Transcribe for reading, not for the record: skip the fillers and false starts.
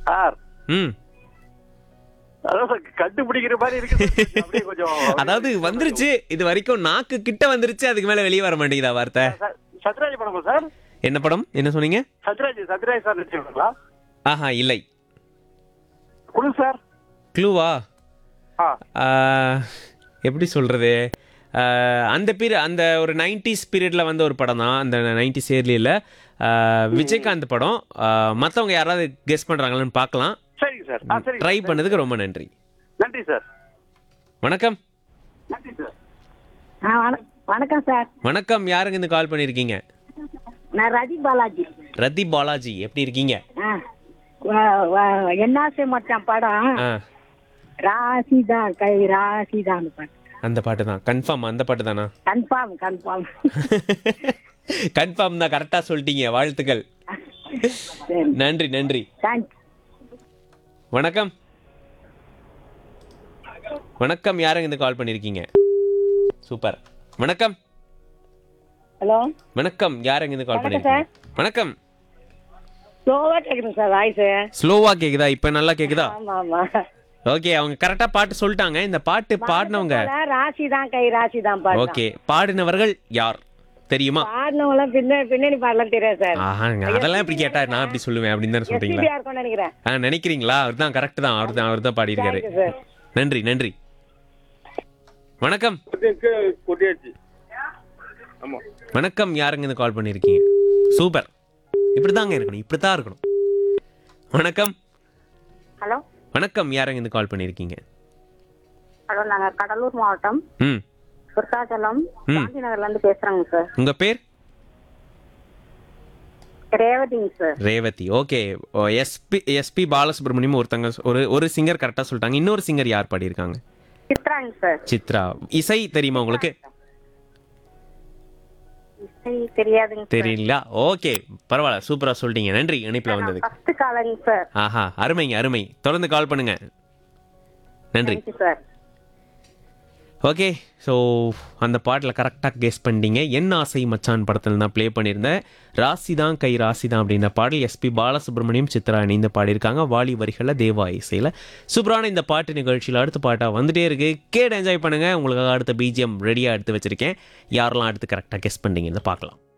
Sir ம் அதான் sir கண்டுபிடிக்கிற மாதிரி இருக்கு அப்படியே கொஞ்சம் அதாவது வந்துருச்சு, இது வரைக்கும் நாக்கு கிட்ட வந்துருச்சு, அதுக்கு மேல வெளியே வர மாட்டேங்குதா வார்த்தை? சத்யராஜ் படமா சார்? என்ன படம், என்ன சொன்னீங்க? சத்யராஜ் சார் நடிச்சிருக்கீங்களா? ஆஹா இல்லை. குழு சார். க்ளூவா? ஆ எப்படி சொல்றது, அந்த ஒரு 90s பீரியட்ல வந்த ஒரு படம் தான், அந்த 90s ஏர்லியில் விஜயகாந்த் படம். மற்றவங்க யாராவது கெஸ் பண்றாங்களான்னு பார்க்கலாம். சரிங்க சார். சரி, ட்ரை பண்ணதுக்கு ரொம்ப நன்றி. நன்றி சார். வணக்கம். நன்றி சார். வணக்கம் சார். வணக்கம், யாருங்க இந்த கால் பண்ணியிருக்கீங்க? நான் ரதி பாலாஜி. ரதி பாலாஜி, எப்படி இருக்கீங்க? என்னாசை மச்சான் படம். ஆ, ராசிதான் கை ராசிதான் பாட்டு. அந்த பாட்டு தான் கன்ஃபார்ம், அந்த பாட்டு தானா? Confirm confirm. கன்ஃபார்ம் தான், கரெக்டாக சொல்லிட்டீங்க, வாழ்த்துக்கள். சரி, நன்றி நன்றி. தேங்க்ஸ். வணக்கம். வணக்கம், யாருங்க இந்த கால் பண்ணியிருக்கீங்க? சூப்பர். வணக்கம். ஹலோ வணக்கம், யாருங்க இந்த கால் வணக்கம் பண்ணியிருக்கீங்க? வணக்கம். ஸ்லோவா கேக்குதுங்க சார் வாய்ஸ். ஸ்லோவா கேக்குதா? இப்ப நல்லா கேக்குதா? ஆமா ஆமா. ஓகே, அவங்க கரெக்டா பாட்டு சொல்லிட்டாங்க. இந்த பாட்டு பாடினவங்க ராசிதான் கை ராசிதான் பாட்டு. ஓகே, பாடினவர்கள் யார் தெரியுமா? பாடினவங்க பின்னணி பாடலாம் தெரியாது சார். ஆஹாங்க, அதெல்லாம் இப்படி கேட்டா நான் அப்படி சொல்லுவேன் அப்படின்னு தானே சொல்றீங்களா? எஸ்பிபியா இருக்கும்னு நினைக்கிறேன். நினைக்கிறீங்களா? அவர்தான் கரெக்ட் தான், அவர் தான் பாடியிருக்காரு. Thank you, sir. நன்றி நன்றி. வணக்கம். ஆமா. வணக்கம், யாருங்க இந்த கால் பண்ணியிருக்கீங்க? சூப்பர், இப்படிதாங்க இருக்கணும், இப்படித்தான் இருக்கணும். வணக்கம். ஹலோ வணக்கம், யாருங்க இந்த கால் பண்ணியிருக்கீங்க? ஹலோ, நாங்க கடலூர் மாவட்டம் ம் விருத்தாச்சலம் காந்தி நகர்ல இருந்து பேசுறோங்க சார். உங்க பேர்? ரேவதிங்க sir. Revathi. Okay, SP Balasubramaniam ஒருத்தங்க ஒரு சிங்கர் கரெக்டா சொல்லிட்டாங்க. இன்னொரு சிங்கர் யார் பாடியிருக்காங்க? சித்ராங்க சார். சித்ரா. இசை தெரியுமா உங்களுக்கு? இசை தெரியாதுங்க சார். தெரியல. ஓகே, பரவாயில்ல, சூப்பரா சொல்லிட்டீங்க. நன்றி இணைப்புல வந்ததுக்கு. First காலங்க sir. ஆஹா, அருமைங்க அருமை. தொடர்ந்து கால் பண்ணுங்க. நன்றி. Thank you sir. Okay, so அந்த பாட்டில் கரெக்டாக கெஸ் பண்ணிட்டீங்க. என் ஆசை மச்சான் படத்தில் தான் ப்ளே பண்ணியிருந்தேன். ராசிதான் கை ராசிதான் அப்படின்ற பாடல் எஸ்பி பாலசுப்ரமணியம் சித்ரா இணைந்து பாடியிருக்காங்க. வாலி வரிகளில் தேவா இசையில். சூப்பரான இந்த பாட்டு நிகழ்ச்சியில் அடுத்த பாட்டாக வந்துட்டே இருக்கு. கேட்டு என்ஜாய் பண்ணுங்கள். உங்களுக்காக அடுத்த பிஜிஎம் ரெடியாக எடுத்து வச்சுருக்கேன். யாரெல்லாம் அடுத்து கரெக்டாக கெஸ் பண்ணிட்டீங்கன்னு பார்க்கலாம்.